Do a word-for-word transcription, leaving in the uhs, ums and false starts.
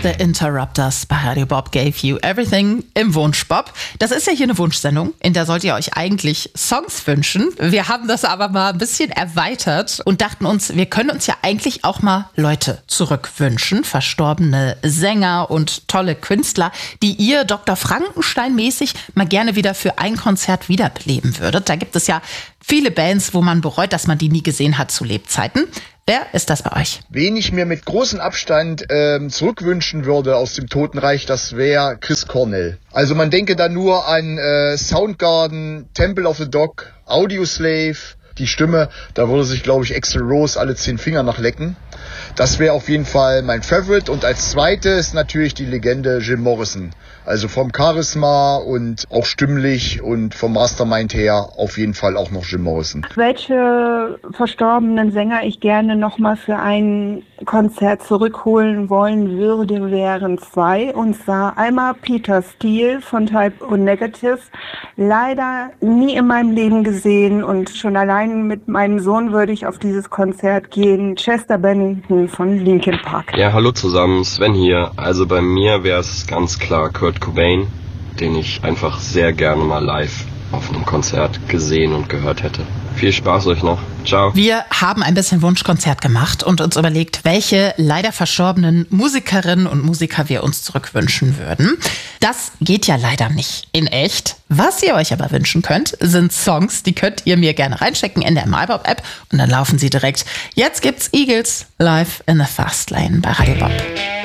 The Interrupters bei Radio Bob Gave You Everything im Wunschbob. Das ist ja hier eine Wunschsendung, in der sollt ihr euch eigentlich Songs wünschen. Wir haben das aber mal ein bisschen erweitert und dachten uns, wir können uns ja eigentlich auch mal Leute zurückwünschen. Verstorbene Sänger und tolle Künstler, die ihr Doktor Frankenstein-mäßig mal gerne wieder für ein Konzert wiederbeleben würdet. Da gibt es ja viele Bands, wo man bereut, dass man die nie gesehen hat zu Lebzeiten. Wer ist das bei euch? Wen ich mir mit großem Abstand ähm, zurückwünschen würde aus dem Totenreich, das wäre Chris Cornell. Also man denke da nur an äh, Soundgarden, Temple of the Dog, Audioslave, die Stimme, da würde sich, glaube ich, Axl Rose alle zehn Finger nach lecken. Das wäre auf jeden Fall mein Favorite. Und als zweites natürlich die Legende Jim Morrison. Also vom Charisma und auch stimmlich und vom Mastermind her auf jeden Fall auch noch Jim Morrison. Welche verstorbenen Sänger ich gerne nochmal für ein Konzert zurückholen wollen würde, wären zwei. Und zwar einmal Peter Steele von Type O Negative. Leider nie in meinem Leben gesehen und schon allein mit meinem Sohn würde ich auf dieses Konzert gehen. Chester Bennington von Linkin Park. Ja, hallo zusammen, Sven hier. Also bei mir wäre es ganz klar Kurt Cobain, den ich einfach sehr gerne mal live auf einem Konzert gesehen und gehört hätte. Viel Spaß euch noch. Ciao. Wir haben ein bisschen Wunschkonzert gemacht und uns überlegt, welche leider verstorbenen Musikerinnen und Musiker wir uns zurückwünschen würden. Das geht ja leider nicht in echt. Was ihr euch aber wünschen könnt, sind Songs, die könnt ihr mir gerne reinstecken in der MyBob-App und dann laufen sie direkt. Jetzt gibt's Eagles live in the Fast Lane bei Radio Bob.